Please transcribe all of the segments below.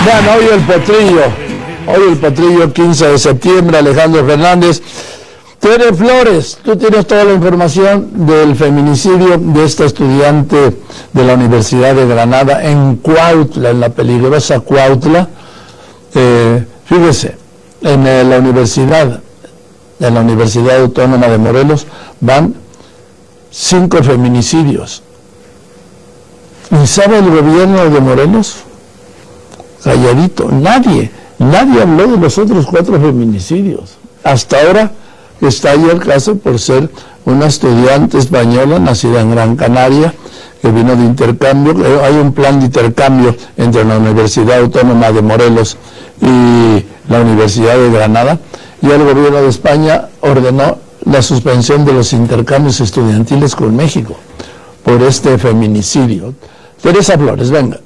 Bueno, hoy el potrillo 15 de septiembre, Alejandro Fernández. Tere Flores, tú tienes toda la información del feminicidio de esta estudiante de la Universidad de Granada en Cuautla, en la peligrosa Cuautla. Fíjese, en la Universidad Autónoma de Morelos van 5 feminicidios. ¿Y sabe el gobierno de Morelos? Calladito, nadie habló de los otros 4 feminicidios. Hasta ahora está ahí el caso por ser una estudiante española nacida en Gran Canaria, que vino de intercambio. Hay un plan de intercambio entre la Universidad Autónoma de Morelos y la Universidad de Granada, y el gobierno de España ordenó la suspensión de los intercambios estudiantiles con México por este feminicidio. Teresa Flores, venga.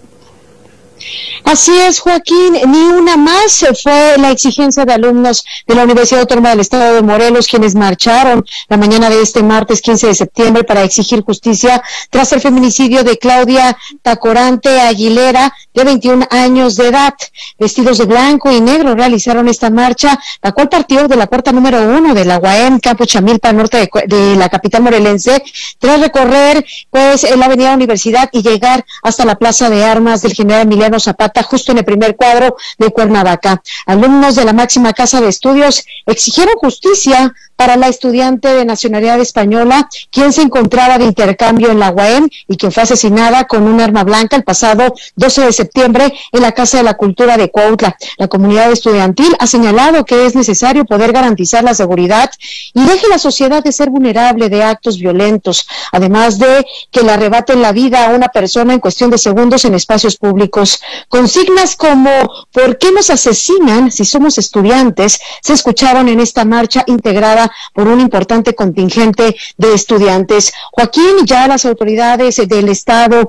Así es, Joaquín, ni una más fue la exigencia de alumnos de la Universidad Autónoma del Estado de Morelos, quienes marcharon la mañana de este martes 15 de septiembre para exigir justicia tras el feminicidio de Claudia Tacorante Aguilera, de 21 años de edad. Vestidos de blanco y negro realizaron esta marcha, la cual partió de la puerta número 1 de la UAM, Campo Chamilpa, norte de la capital morelense, tras recorrer pues la avenida Universidad y llegar hasta la Plaza de Armas del General Emiliano Zapata, justo en el primer cuadro de Cuernavaca. Alumnos de la máxima casa de estudios exigieron justicia para la estudiante de nacionalidad española, quien se encontraba de intercambio en la UAM y quien fue asesinada con un arma blanca el pasado 12 de septiembre en la Casa de la Cultura de Cuautla. La comunidad estudiantil ha señalado que es necesario poder garantizar la seguridad y deje la sociedad de ser vulnerable de actos violentos, además de que le arrebaten la vida a una persona en cuestión de segundos en espacios públicos. Consignas como ¿por qué nos asesinan si somos estudiantes? Se escucharon en esta marcha integrada por un importante contingente de estudiantes. Joaquín, ya las autoridades del Estado,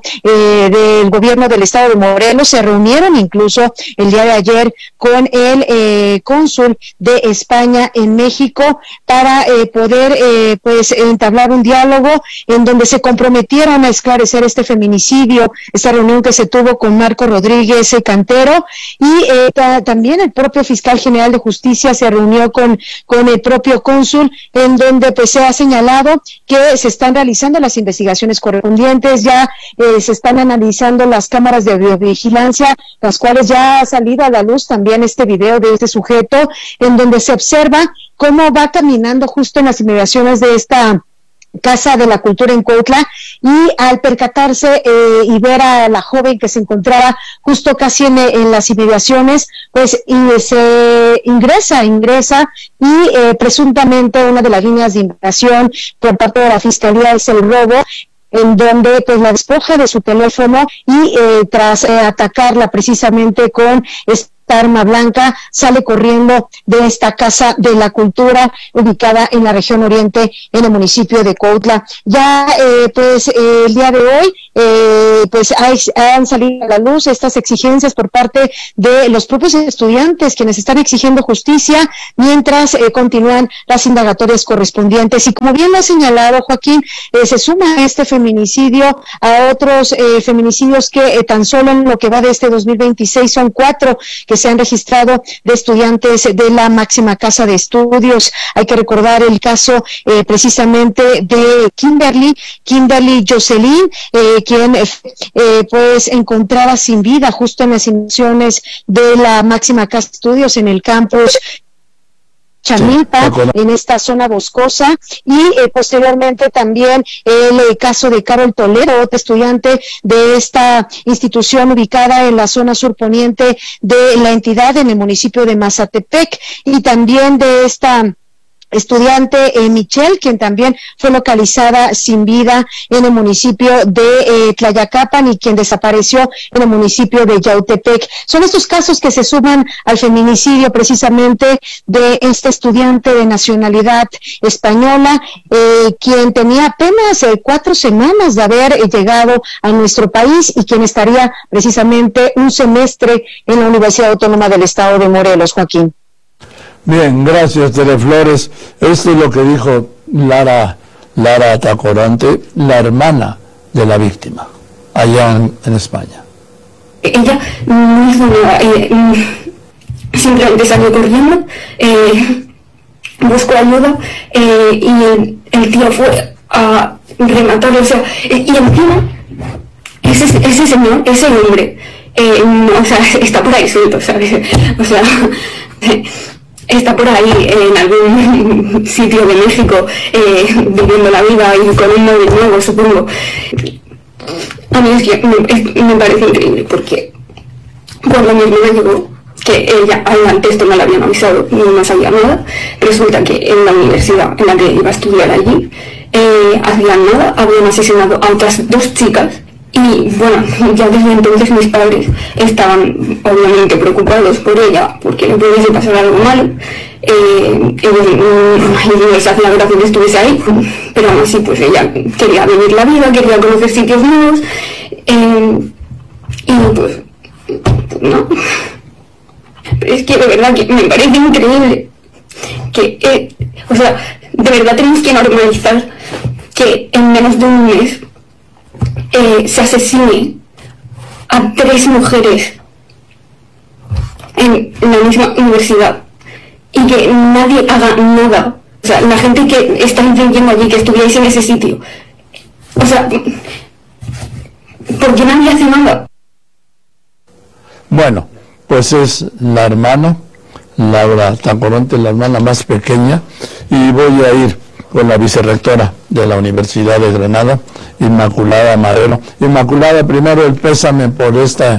del gobierno del Estado de Morelos, se reunieron incluso el día de ayer con el cónsul de España en México para poder pues entablar un diálogo en donde se comprometieron a esclarecer este feminicidio. Esta reunión que se tuvo con Marco Rodríguez Cantero y también el propio fiscal general de justicia se reunió con el propio cónsul, en donde pues se ha señalado que se están realizando las investigaciones correspondientes, ya se están analizando las cámaras de videovigilancia, las cuales ya ha salido a la luz también este video de este sujeto, en donde se observa cómo va caminando justo en las inmediaciones de esta Casa de la Cultura en Cuautla, y al percatarse y ver a la joven que se encontraba justo casi en las inmediaciones, pues y se ingresa y presuntamente una de las líneas de investigación por parte de la Fiscalía es el robo, en donde pues la despoja de su teléfono y tras atacarla precisamente con arma blanca, sale corriendo de esta Casa de la Cultura ubicada en la región oriente, en el municipio de Cuautla. Ya pues el día de hoy pues han salido a la luz estas exigencias por parte de los propios estudiantes, quienes están exigiendo justicia mientras continúan las indagatorias correspondientes. Y como bien lo ha señalado Joaquín, se suma este feminicidio a otros feminicidios que tan solo en lo que va de este 2026 son 4 que se han registrado de estudiantes de la máxima casa de estudios. Hay que recordar el caso precisamente de Kimberly Jocelyn, quien pues encontraba sin vida justo en las inmediaciones de la máxima casa de estudios en el campus Chamilpa, en esta zona boscosa, y posteriormente también el caso de Carol Toledo, otra estudiante de esta institución ubicada en la zona surponiente de la entidad, en el municipio de Mazatepec, y también de esta estudiante Michelle, quien también fue localizada sin vida en el municipio de Tlayacapan y quien desapareció en el municipio de Yautepec. Son estos casos que se suman al feminicidio precisamente de este estudiante de nacionalidad española, quien tenía apenas 4 semanas de haber llegado a nuestro país y quien estaría precisamente un semestre en la Universidad Autónoma del Estado de Morelos, Joaquín. Bien, gracias, Tere Flores. Esto es lo que dijo Lara Tacorante, la hermana de la víctima, allá en España. Ella, mi pasó nada, simplemente salió corriendo, buscó ayuda y el tío fue a rematarlo, o sea, y encima ese señor, ese hombre, o sea, está por ahí suelto, ¿sabes? O sea, está por ahí en algún sitio de México viviendo la vida y con un móvil nuevo, supongo. A mí es que me parece increíble porque cuando mi hermana llegó, que ella antes esto no le habían avisado, no sabía nada, resulta que en la universidad en la que iba a estudiar allí, hacían nada, habían asesinado a otras 2 chicas. Y bueno, ya desde entonces mis padres estaban obviamente preocupados por ella, porque le pudiese pasar algo malo. Ellos no les hacía gracia que estuviese ahí, pero aún así pues ella quería vivir la vida, quería conocer sitios nuevos, y pues no. Pero es que de verdad que me parece increíble que, o sea, de verdad tenemos que normalizar que en menos de un mes se asesine a 3 mujeres en la misma universidad y que nadie haga nada. O sea, la gente que está infringiendo allí, que estuvierais en ese sitio, o sea, ¿por qué nadie hace nada? Bueno, pues es la hermana, Laura Tacoronte, la hermana más pequeña, y voy a ir con la vicerrectora de la Universidad de Granada, Inmaculada Madero. Inmaculada, primero el pésame por esta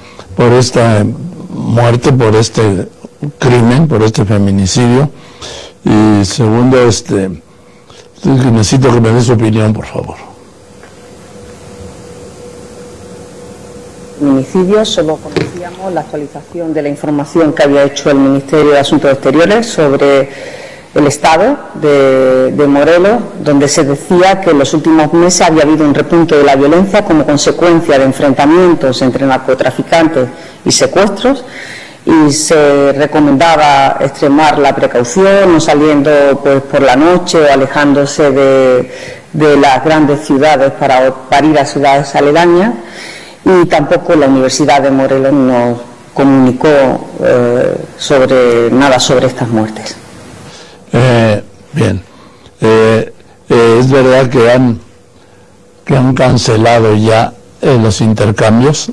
muerte, por este crimen, por este feminicidio, y segundo, necesito que me dé su opinión, por favor. Feminicidios, solo conocíamos la actualización de la información que había hecho el Ministerio de Asuntos Exteriores sobre el estado de Morelos, donde se decía que en los últimos meses había habido un repunte de la violencia como consecuencia de enfrentamientos entre narcotraficantes y secuestros, y se recomendaba extremar la precaución, no saliendo pues por la noche o alejándose de las grandes ciudades para ir a ciudades aledañas, y tampoco la Universidad de Morelos nos comunicó sobre estas muertes. Bien, es verdad que han cancelado ya los intercambios.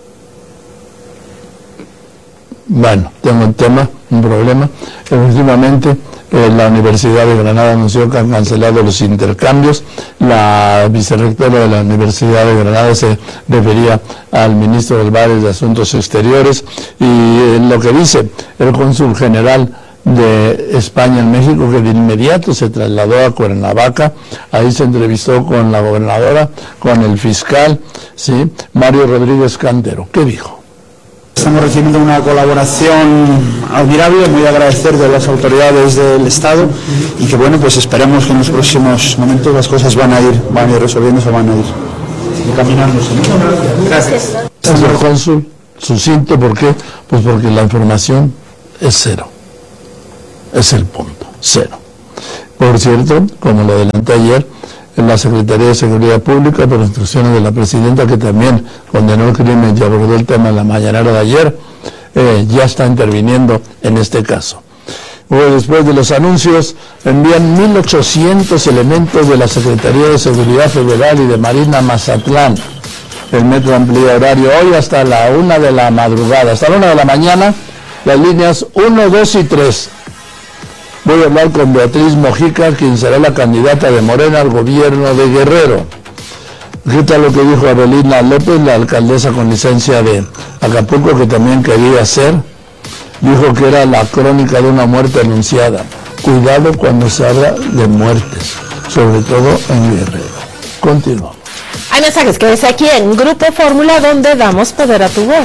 Bueno, tengo un problema. Últimamente la Universidad de Granada anunció que han cancelado los intercambios. La vicerrectora de la Universidad de Granada se refería al ministro del Álvarez de Asuntos Exteriores, y lo que dice el cónsul general de España en México, que de inmediato se trasladó a Cuernavaca, ahí se entrevistó con la gobernadora, con el fiscal, ¿sí? Mario Rodríguez Cantero. ¿Qué dijo? Estamos recibiendo una colaboración admirable, muy agradecer de las autoridades del Estado, y que bueno, pues esperemos que en los próximos momentos las cosas van a ir resolviéndose, van a ir encaminándose. Gracias. Señor cónsul, sucinto, ¿por qué? Pues porque la información es cero. Es el punto, cero. Por cierto, como lo adelanté ayer, en la Secretaría de Seguridad Pública, por instrucciones de la presidenta, que también condenó el crimen y abordó el tema en la mañanera de ayer, ya está interviniendo en este caso. Luego, después de los anuncios, envían 1.800 elementos de la Secretaría de Seguridad Federal y de Marina a Mazatlán. El metro amplía horario hoy hasta la 1 de la madrugada, hasta la 1 de la mañana, las líneas 1, 2 y 3. Voy a hablar con Beatriz Mojica, quien será la candidata de Morena al gobierno de Guerrero. ¿Qué tal lo que dijo Abelina López, la alcaldesa con licencia de Acapulco, que también quería ser? Dijo que era la crónica de una muerte anunciada. Cuidado cuando se habla de muertes, sobre todo en Guerrero. Continuamos. Hay mensajes, quédese aquí en Grupo Fórmula, donde damos poder a tu voz.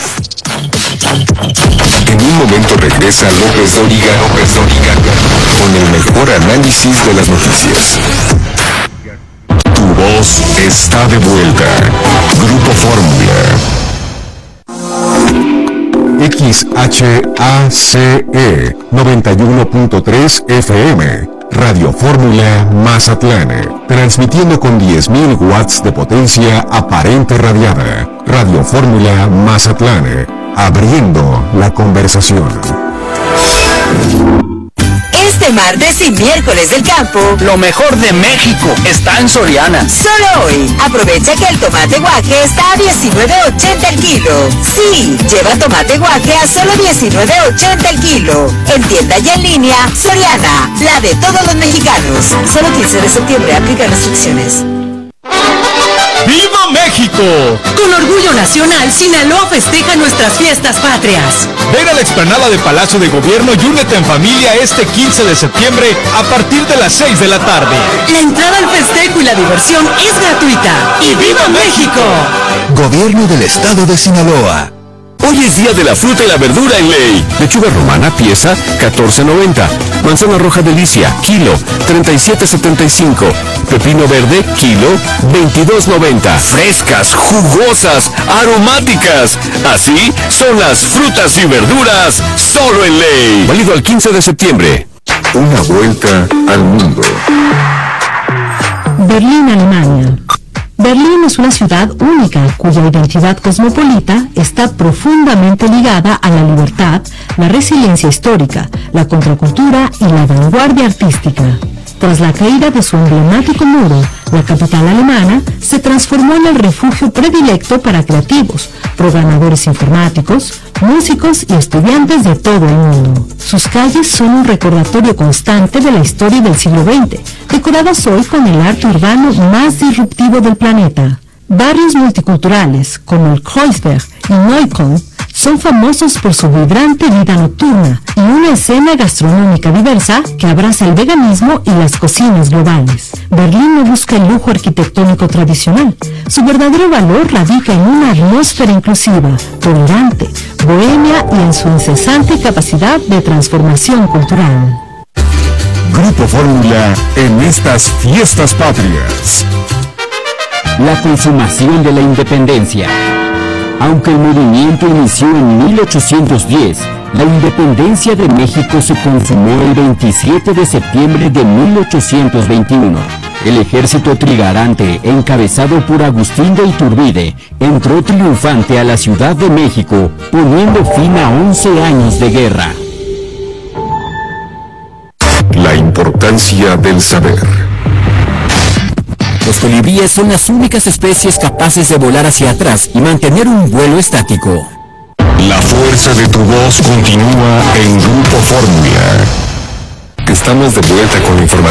En un momento regresa López Dóriga con el mejor análisis de las noticias. Tu voz está de vuelta. Grupo Fórmula. XHACE 91.3 FM. Radio Fórmula Mazatlán, transmitiendo con 10.000 watts de potencia aparente radiada. Radio Fórmula Mazatlán, abriendo la conversación. Este martes y miércoles del campo, lo mejor de México está en Soriana. Solo hoy, aprovecha que el tomate guaje está a $19.80 el kilo. Sí, lleva tomate guaje a solo $19.80 el kilo. En tienda y en línea, Soriana, la de todos los mexicanos. Solo 15 de septiembre, aplica restricciones. ¡Viva México! Con orgullo nacional, Sinaloa festeja nuestras fiestas patrias. Ven a la explanada de Palacio de Gobierno y únete en familia este 15 de septiembre a partir de las 6 de la tarde. La entrada al festejo y la diversión es gratuita. ¡Y viva México! Gobierno del Estado de Sinaloa. Hoy es día de la fruta y la verdura en Ley. Lechuga romana, pieza, $14.90. Manzana roja delicia, kilo, $37.75. Pepino verde, kilo, $22.90. Frescas, jugosas, aromáticas. Así son las frutas y verduras, solo en Ley. Válido al 15 de septiembre. Una vuelta al mundo. Berlín, Alemania. Berlín es una ciudad única cuya identidad cosmopolita está profundamente ligada a la libertad, la resiliencia histórica, la contracultura y la vanguardia artística. Tras la caída de su emblemático muro, la capital alemana se transformó en el refugio predilecto para creativos, programadores informáticos, músicos y estudiantes de todo el mundo. Sus calles son un recordatorio constante de la historia del siglo XX, decoradas hoy con el arte urbano más disruptivo del planeta. Barrios multiculturales como el Kreuzberg y Neukölln son famosos por su vibrante vida nocturna y una escena gastronómica diversa que abraza el veganismo y las cocinas globales. Berlín no busca el lujo arquitectónico tradicional. Su verdadero valor radica en una atmósfera inclusiva, tolerante, bohemia y en su incesante capacidad de transformación cultural. Grupo Fórmula en estas fiestas patrias. La consumación de la independencia. Aunque el movimiento inició en 1810, la independencia de México se consumó el 27 de septiembre de 1821. El ejército trigarante, encabezado por Agustín de Iturbide, entró triunfante a la Ciudad de México, poniendo fin a 11 años de guerra. La importancia del saber. Los colibríes son las únicas especies capaces de volar hacia atrás y mantener un vuelo estático. La fuerza de tu voz continúa en Grupo Fórmula. Estamos de vuelta con la información.